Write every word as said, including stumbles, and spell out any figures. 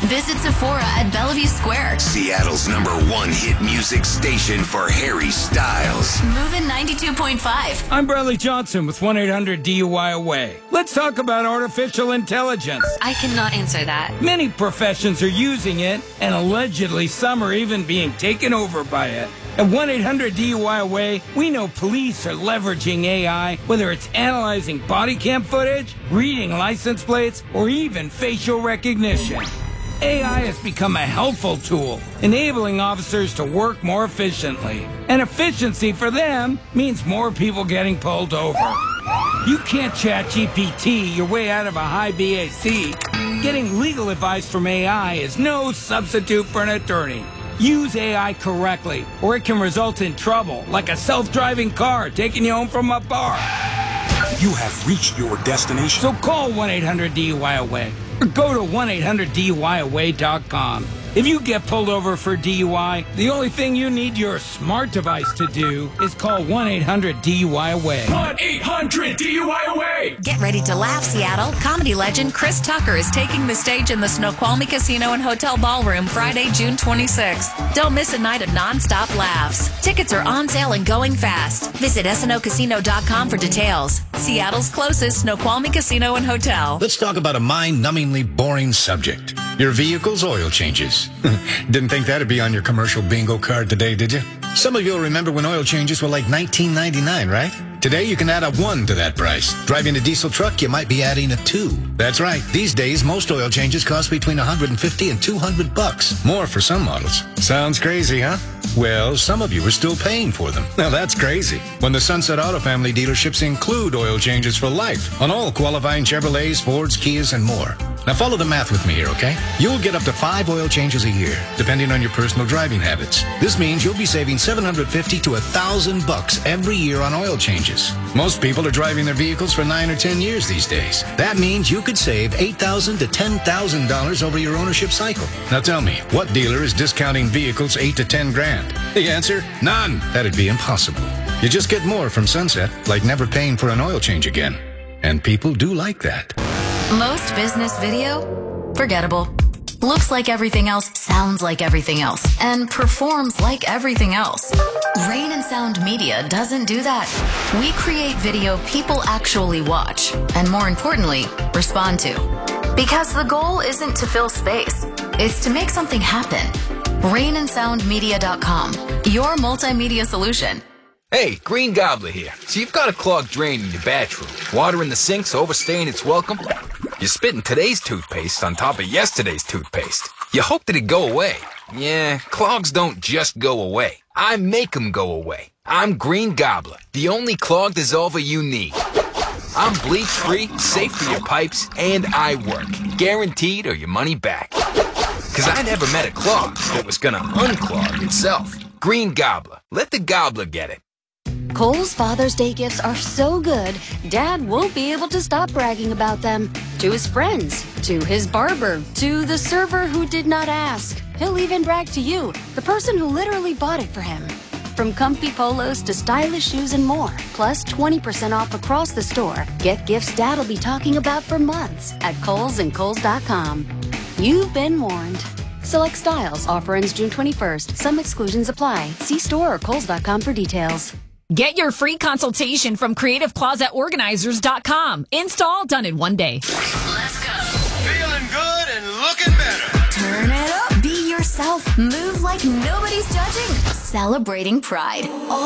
Visit Sephora at Bellevue Square. Seattle's number one hit music station for Harry Styles. Moving ninety-two point five. I'm Bradley Johnson with one eight hundred D U I Away. Let's talk about artificial intelligence. I cannot answer that. Many professions are using it, and allegedly some are even being taken over by it. At one eight hundred D U I Away, we know police are leveraging A I, whether it's analyzing body cam footage, reading license plates, or even facial recognition. A I has become a helpful tool, enabling officers to work more efficiently. And efficiency for them means more people getting pulled over. You can't chat G P T your way out of a high B A C. Getting legal advice from A I is no substitute for an attorney. Use A I correctly, or it can result in trouble, like a self-driving car taking you home from a bar. You have reached your destination. So call one eight hundred D U I Away or go to one eight hundred D U I away dot com. If you get pulled over for D U I, the only thing you need your smart device to do is call one eight hundred D U I Away. one eight hundred D U I Away! Get ready to laugh, Seattle. Comedy legend Chris Tucker is taking the stage in the Snoqualmie Casino and Hotel Ballroom Friday, June twenty-sixth. Don't miss a night of nonstop laughs. Tickets are on sale and going fast. Visit S N O casino dot com for details. Seattle's closest Snoqualmie Casino and Hotel. Let's talk about a mind-numbingly boring subject. Your vehicle's oil changes. Didn't think that'd be on your commercial bingo card today, did you? Some of you'll remember when oil changes were like nineteen ninety-nine, right? Today, you can add a one to that price. Driving a diesel truck, you might be adding a two. That's right. These days, most oil changes cost between one hundred fifty and two hundred bucks. More for some models. Sounds crazy, huh? Well, some of you are still paying for them. Now, that's crazy. When the Sunset Auto Family dealerships include oil changes for life on all qualifying Chevrolets, Fords, Kias, and more. Now, follow the math with me here, okay? You'll get up to five oil changes a year, depending on your personal driving habits. This means you'll be saving seven hundred fifty to one thousand bucks every year on oil changes. Most people are driving their vehicles for nine or ten years these days. That means you could save eight thousand to ten thousand dollars over your ownership cycle. Now tell me, what dealer is discounting vehicles eight to ten grand? The answer? None. That'd be impossible. You just get more from Sunset, like never paying for an oil change again. And people do like that. Most business video? Forgettable. Looks like everything else, sounds like everything else, and performs like everything else. Rain and Sound Media doesn't do that. We create video people actually watch, and more importantly, respond to. Because the goal isn't to fill space, it's to make something happen. rain and sound media dot com, your multimedia solution. Hey, Green Gobbler here. So you've got a clogged drain in your bathroom. Water in the sink's overstaying its welcome. You're spitting today's toothpaste on top of yesterday's toothpaste. You hope that it go away. Yeah, clogs don't just go away. I make them go away. I'm Green Gobbler, the only clog dissolver you need. I'm bleach-free, safe for your pipes, and I work. Guaranteed or your money back. Because I never met a clog that was gonna unclog itself. Green Gobbler. Let the gobbler get it. Kohl's Father's Day gifts are so good, Dad won't be able to stop bragging about them. To his friends, to his barber, to the server who did not ask. He'll even brag to you, the person who literally bought it for him. From comfy polos to stylish shoes and more, plus twenty percent off across the store. Get gifts Dad'll be talking about for months at Kohl's and Kohl's dot com. You've been warned. Select styles. Offer ends June twenty-first. Some exclusions apply. See store or Kohl's dot com for details. Get your free consultation from creative closet organizers dot com. Install done in one day. Let's go. Feeling good and looking better. Turn it up. Be yourself. Move like nobody's judging. Celebrating Pride.